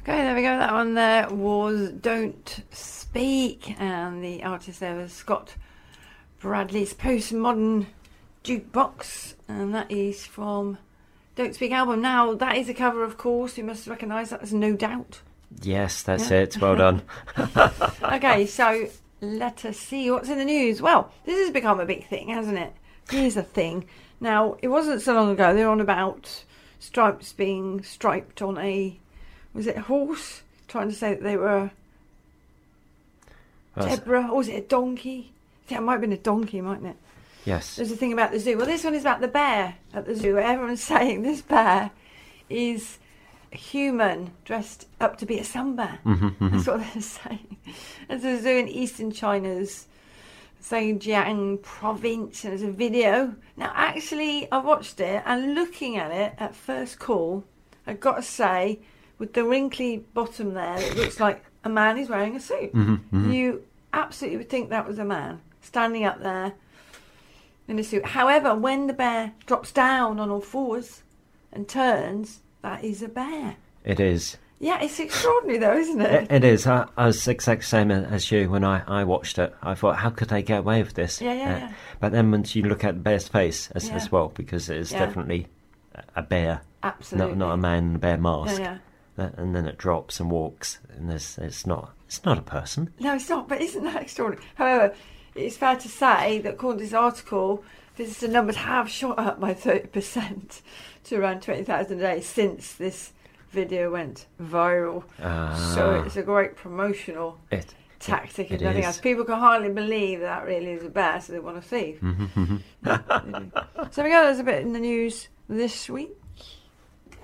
Okay, there we go. That one there was Don't Speak, and the artist there was Scott Bradley's Postmodern Jukebox, and that is from Don't Speak album. Now, that is a cover, of course. You must recognise that as No Doubt. Yes, that's it. Well done. Okay, so let us see what's in the news. Well, this has become a big thing, hasn't it? Here's the thing. Now, it wasn't so long ago. They were on about stripes being striped on a... Was it a horse? Trying to say that they were zebra, or was it a donkey? Yeah, it might have been a donkey, mightn't it? Yes. There's a thing about the zoo. Well, this one is about the bear at the zoo. Everyone's saying this bear is a human dressed up to be a sun bear. That's what they're saying. There's a zoo in eastern China's Zhejiang province, and there's a video. Now, actually, I watched it, and looking at it at first call, I've got to say, with the wrinkly bottom there, it looks like a man is wearing a suit. You absolutely would think that was a man standing up there in a suit. However, when the bear drops down on all fours and turns, that is a bear. It is. Yeah, it's extraordinary though, isn't it? It is. I was the exact same as you when I watched it. I thought, how could they get away with this? Yeah. But then once you look at the bear's face as well, because it is definitely a bear. Absolutely. Not a man in a bear mask. Yeah. And then it drops and walks, and it's not a person. No, it's not, but isn't that extraordinary? However, it's fair to say that according to this article, visitor numbers have shot up by 30% to around 20,000 a day since this video went viral. So it's a great promotional tactic and nothing else. People can hardly believe that really is a bear, so they want to thief. So we go, there's a bit in the news this week.